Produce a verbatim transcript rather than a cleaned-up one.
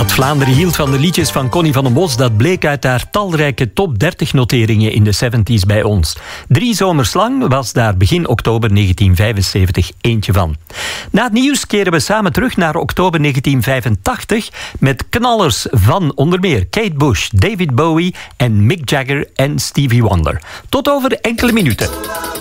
Dat Vlaanderen hield van de liedjes van Connie van den Bos, dat bleek uit haar talrijke top dertig noteringen in de zeventig bij ons. Drie zomers lang was daar begin oktober negentien vijfenzeventig eentje van. Na het nieuws keren we samen terug naar oktober negentien vijfentachtig met knallers van onder meer Kate Bush, David Bowie en Mick Jagger en Stevie Wonder. Tot over enkele minuten.